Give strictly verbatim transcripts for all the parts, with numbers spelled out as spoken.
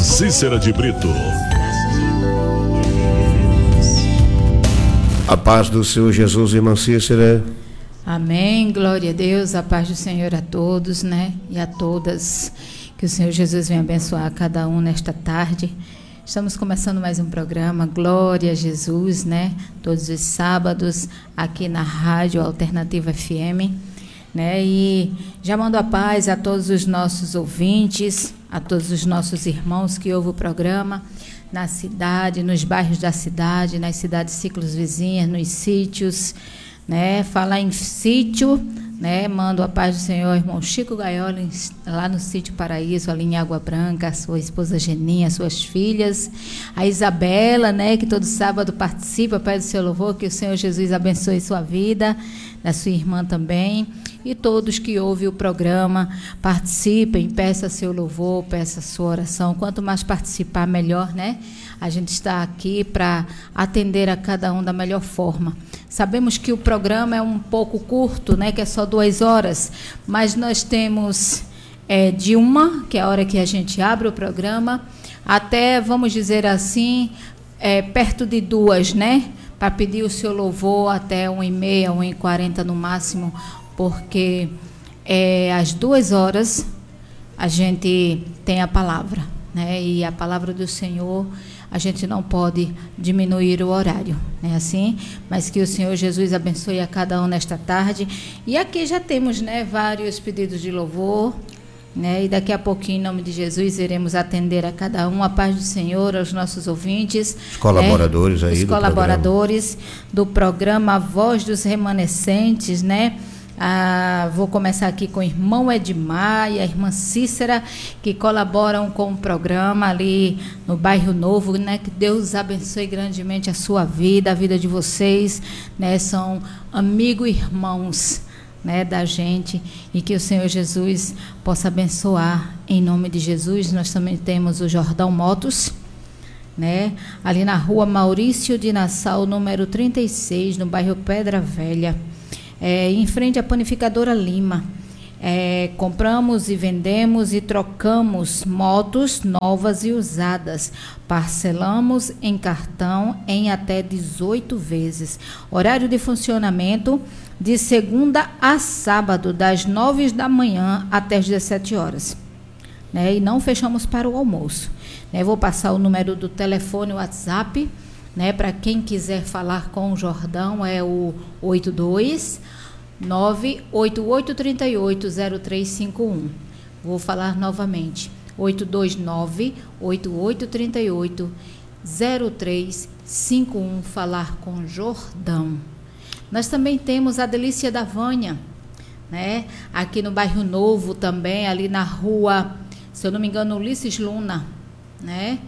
Cícera de Brito. A paz do Senhor Jesus, irmã Cícera. Amém, glória a Deus, a paz do Senhor a todos, né, e a todas. Que o Senhor Jesus venha abençoar a cada um nesta tarde. Estamos começando mais um programa, Glória a Jesus, né, todos os sábados, aqui na Rádio Alternativa F M, né, e já mando a paz a todos os nossos ouvintes, a todos os nossos irmãos que ouvem o programa, na cidade, nos bairros da cidade, nas cidades ciclos vizinhas, nos sítios, né? Falar em sítio, né? Mando a paz do Senhor, irmão Chico Gaiola, lá no sítio Paraíso, ali em Água Branca, a sua esposa Geninha, suas filhas, a Isabela, né? Que todo sábado participa, pede o seu louvor, que o Senhor Jesus abençoe sua vida, da sua irmã também. E todos que ouvem o programa, participem, peça seu louvor, peça sua oração. Quanto mais participar, melhor, né? A gente está aqui para atender a cada um da melhor forma. Sabemos que o programa é um pouco curto, né? Que é só duas horas, mas nós temos é, de uma, que é a hora que a gente abre o programa, até, vamos dizer assim, é, perto de duas, né? Para pedir o seu louvor até uma e meia, uma e quarenta no máximo, porque é, às duas horas a gente tem a palavra, né? E a palavra do Senhor, a gente não pode diminuir o horário, né? Assim, mas que o Senhor Jesus abençoe a cada um nesta tarde. E aqui já temos, né, vários pedidos de louvor, né? E daqui a pouquinho, em nome de Jesus, iremos atender a cada um. A paz do Senhor aos nossos ouvintes, os colaboradores, né? Aí os do colaboradores programa. do programa A Voz dos Remanescentes, né? Ah, vou começar aqui com o irmão Edmar e a irmã Cícera, que colaboram com o programa ali no Bairro Novo, né? Que Deus abençoe grandemente a sua vida, a vida de vocês, né? São amigos e irmãos, né, da gente, e que o Senhor Jesus possa abençoar em nome de Jesus. Nós também temos o Jordão Motos, né? Ali na rua Maurício de Nassau, número trinta e seis, no bairro Pedra Velha. É, em frente à panificadora Lima. É, compramos e vendemos e trocamos motos novas e usadas. Parcelamos em cartão em até dezoito vezes. Horário de funcionamento de segunda a sábado, das nove da manhã até as dezessete horas. Né? E não fechamos para o almoço. Né? Vou passar o número do telefone, o WhatsApp, né, para quem quiser falar com o Jordão, é o oito dois nove oito oito três oito zero três cinco um. Vou falar novamente, oito dois nove oito oito três oito zero três cinco um, falar com Jordão. Nós também temos a Delícia da Vânia, né, aqui no Bairro Novo também, ali na rua, se eu não me engano, Ulisses Luna, né,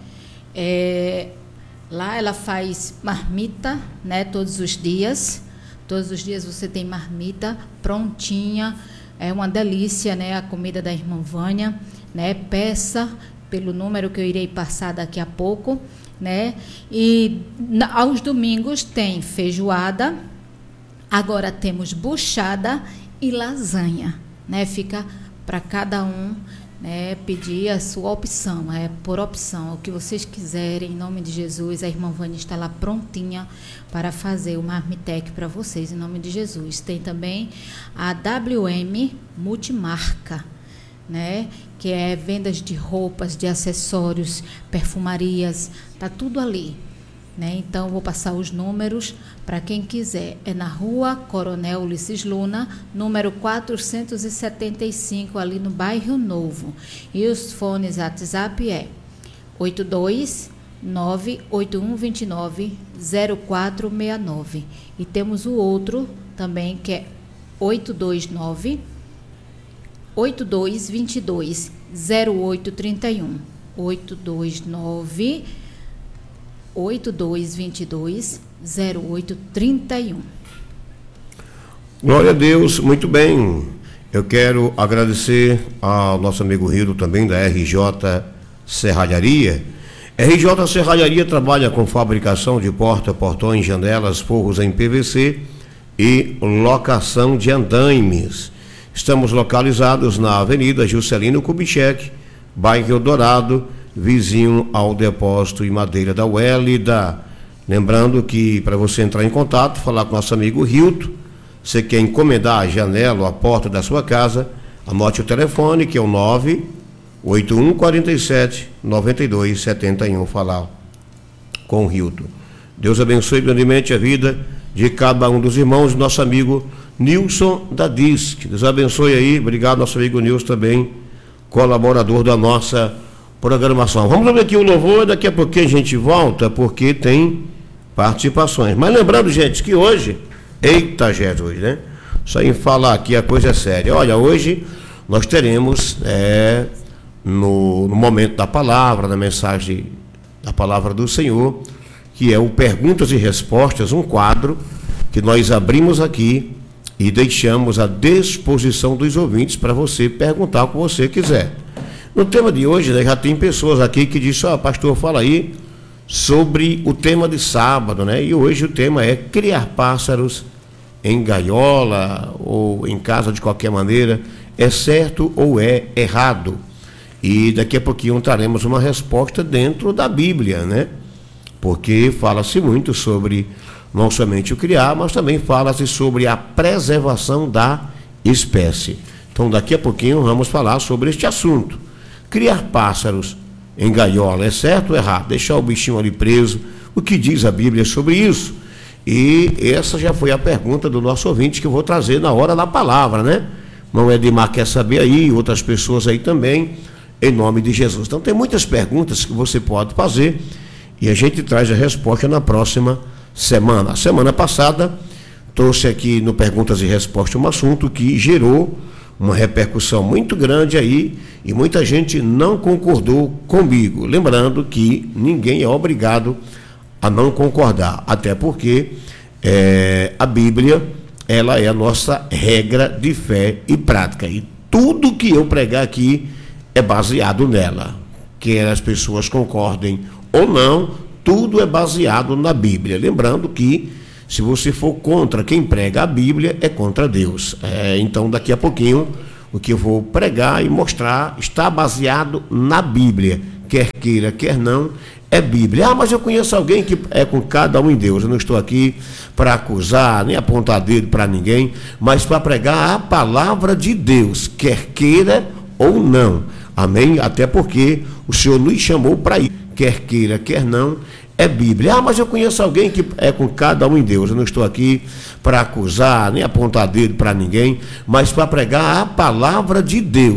é... Lá ela faz marmita, né, todos os dias. Todos os dias você tem marmita prontinha. É uma delícia, né, a comida da irmã Vânia, né? Peça pelo número que eu irei passar daqui a pouco, né? E na, aos domingos tem feijoada. Agora temos buchada e lasanha, né? Fica para cada um, né, pedir a sua opção, é por opção, o que vocês quiserem, em nome de Jesus. A irmã Vânia está lá prontinha para fazer o marmitec para vocês, em nome de Jesus. Tem também a W M Multimarca, né, que é vendas de roupas, de acessórios, perfumarias, tá tudo ali, né? Então vou passar os números para quem quiser. É na rua Coronel Ulisses Luna, número quatrocentos e setenta e cinco, ali no Bairro Novo. E os fones WhatsApp é oito dois nove oito um dois nove zero quatro seis nove. E temos o outro também, que é oito dois nove oito dois dois dois zero oito três um. oito dois nove oito dois dois dois zero oito três um. Glória a Deus, muito bem. Eu quero agradecer ao nosso amigo Rildo também, da R J Serralharia. R J Serralharia trabalha com fabricação de porta, portões, janelas, forros em P V C e locação de andaimes. Estamos localizados na Avenida Juscelino Kubitschek, bairro Eldorado, vizinho ao depósito em madeira da Uélida. Lembrando que para você entrar em contato, falar com nosso amigo Hilton, você quer encomendar a janela ou a porta da sua casa, anote o telefone, que é o nove oito um quatro sete nove dois sete um, falar com o Hilton. Deus abençoe grandemente a vida de cada um dos irmãos, nosso amigo Nilson da Disc. Deus abençoe aí, obrigado nosso amigo Nilson também, colaborador da nossa programação. Vamos ver aqui o louvor, daqui a pouquinho a gente volta, porque tem participações. Mas lembrando, gente, que hoje, eita Jesus, né? Só em falar aqui a coisa é séria. Olha, hoje nós teremos, é, no, no momento da palavra, na mensagem da palavra do Senhor, que é o Perguntas e Respostas, um quadro que nós abrimos aqui e deixamos à disposição dos ouvintes para você perguntar o que você quiser. No tema de hoje, né, já tem pessoas aqui que dizem, ó, oh, pastor, fala aí sobre o tema de sábado, né? E hoje o tema é criar pássaros em gaiola ou em casa de qualquer maneira, é certo ou é errado? E daqui a pouquinho traremos uma resposta dentro da Bíblia, né? Porque fala-se muito sobre não somente o criar, mas também fala-se sobre a preservação da espécie. Então daqui a pouquinho vamos falar sobre este assunto. Criar pássaros em gaiola é certo ou errado? Deixar o bichinho ali preso, o que diz a Bíblia sobre isso? E essa já foi a pergunta do nosso ouvinte que eu vou trazer na hora da palavra, né? Não é Edmar quer saber aí, outras pessoas aí também, em nome de Jesus. Então tem muitas perguntas que você pode fazer e a gente traz a resposta na próxima semana. A semana passada trouxe aqui no Perguntas e Respostas um assunto que gerou uma repercussão muito grande aí e muita gente não concordou comigo. Lembrando que ninguém é obrigado a não concordar, até porque é, a Bíblia, ela é a nossa regra de fé e prática, e tudo que eu pregar aqui é baseado nela, quer as pessoas concordem ou não, tudo é baseado na Bíblia. Lembrando que se você for contra quem prega a Bíblia, é contra Deus. É, então daqui a pouquinho o que eu vou pregar e mostrar está baseado na Bíblia, quer queira, quer não, é Bíblia. Ah, mas eu conheço alguém que é com cada um em Deus. Eu não estou aqui para acusar, nem apontar dedo para ninguém, mas para pregar a palavra de Deus, quer queira ou não. Amém? Até porque o Senhor nos chamou para ir, quer queira, quer não, é Bíblia. Ah, mas eu conheço alguém que é com cada um em Deus. Eu não estou aqui para acusar, nem apontar dedo para ninguém, mas para pregar a palavra de Deus.